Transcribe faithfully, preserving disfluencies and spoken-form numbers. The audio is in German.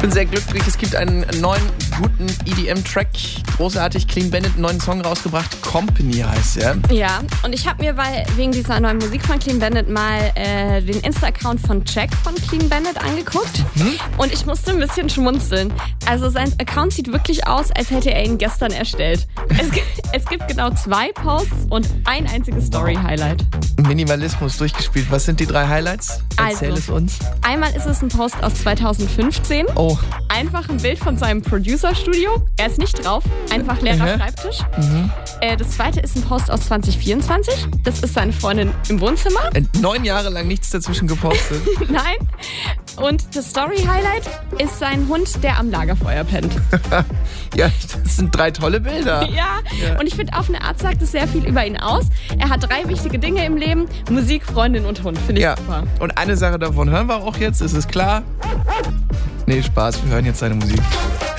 bin sehr glücklich. Es gibt einen neuen, guten E D M-Track. Großartig. Clean Bandit, einen neuen Song rausgebracht. Company heißt er. Ja, und ich habe mir weil wegen dieser neuen Musik von Clean Bandit mal äh, den Insta-Account von Jack von Clean Bandit angeguckt. Hm? Und ich musste ein bisschen schmunzeln. Also sein Account sieht wirklich aus, als hätte er ihn gestern erstellt. Es, es gibt genau zwei Posts und ein einziges Story-Highlight. Minimalismus durchgespielt. Was sind die drei Highlights? Erzähl Also, es uns. Einmal ist es ein Post aus zweitausendfünfzehn. Oh. Einfach ein Bild von seinem Producer-Studio. Er ist nicht drauf. Einfach leerer Mhm. Schreibtisch. Mhm. Äh, das zweite ist ein Post aus zwanzig vierundzwanzig. Das ist seine Freundin im Wohnzimmer. Äh, Neun Jahre lang nichts dazwischen gepostet. Nein. Und das Story-Highlight ist sein Hund, der am Lagerfeuer pennt. Ja, das sind drei tolle Bilder. Ja. Ja. Und ich finde, auf eine Art sagt es sehr viel über ihn aus. Er hat drei wichtige Dinge im Leben. Musik, Freundin und Hund. Finde ich Ja. super. Und eine Sache davon hören wir auch jetzt, ist es klar? Nee, Spaß, wir hören jetzt seine Musik.